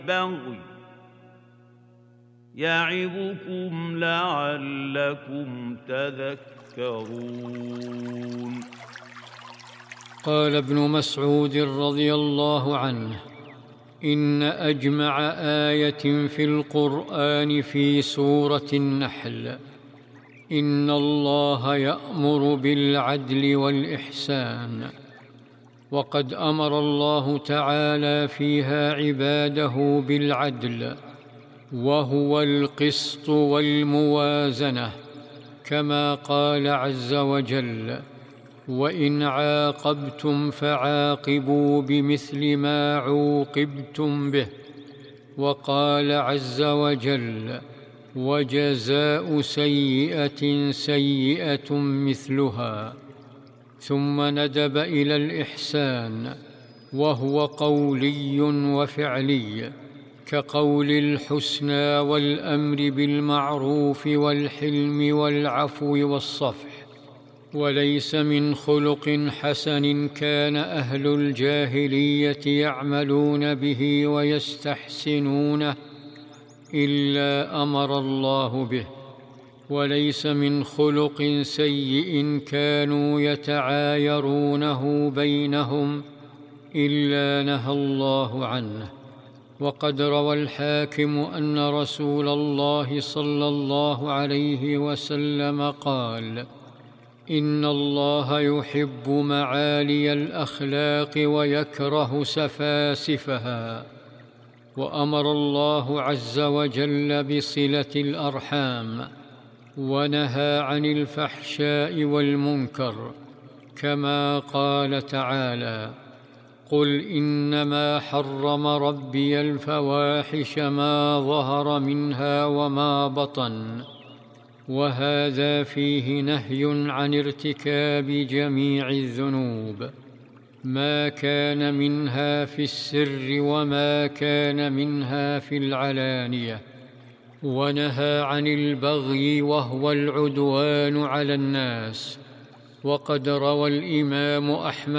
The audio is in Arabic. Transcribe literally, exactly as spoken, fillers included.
البغي يعظكم لعلكم تذكرون. قال ابن مسعود رضي الله عنه: إن أجمع آية في القرآن في سورة النحل: إن الله يأمر بالعدل والإحسان. وقد أمر الله تعالى فيها عباده بالعدل، وهو القسط والموازنة، كما قال عز وجل: وإن عاقبتم فعاقبوا بمثل ما عوقبتم به. وقال عز وجل: وجزاء سيئة سيئة مثلها. ثم ندب إلى الإحسان، وهو قولي وفعلي، كقول الحسنى والأمر بالمعروف والحلم والعفو والصفح. وليس من خلق حسن كان أهل الجاهلية يعملون به ويستحسنونه إلا أمر الله به، وليس من خلق سيء كانوا يتعايرونه بينهم إلا نهى الله عنه. وقد روى الحاكم أن رسول الله صلى الله عليه وسلم قال: إن الله يحب معالي الأخلاق ويكره سفاسفها. وأمر الله عز وجل بصلة الأرحام، ونهى عن الفحشاء والمنكر، كما قال تعالى: قل إنما حرم ربي الفواحش ما ظهر منها وما بطن. وهذا فيه نهي عن ارتكاب جميع الذنوب، ما كان منها في السر وما كان منها في العلانية. ونهى عن البغي، وهو العدوان على الناس. وقد روى الإمام أحمد